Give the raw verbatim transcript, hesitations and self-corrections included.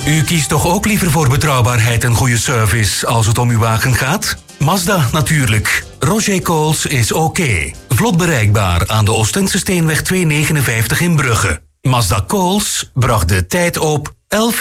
U kiest toch ook liever voor betrouwbaarheid en goede service als het om uw wagen gaat? Mazda natuurlijk. Roger Coles is oké. Vlot bereikbaar aan de Oostense Steenweg tweehonderdnegenenvijftig in Brugge. Mazda Coles bracht de tijd op elf